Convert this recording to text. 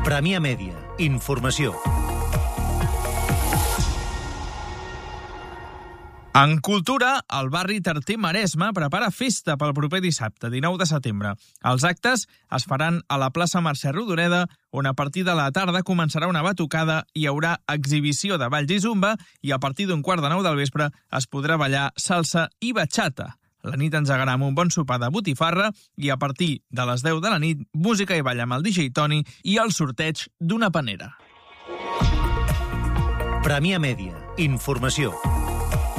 Premià Mèdia. Informació. En cultura, el barri Tarter Maresme prepara festa pel proper dissabte, 19 de setembre. Els actes es faran a la plaça Mercè Rodoreda, on a partir de la tarda començarà una batucada, hi haurà exhibició de balls i zumba i a partir d'un 8:45 del vespre es podrà ballar salsa i bachata. La nit engegarà amb un bon sopar de botifarra i a partir de les 10 de la nit, música i ball amb el DJ Toni i el sorteig d'una panera. Premià Mèdia. Informació.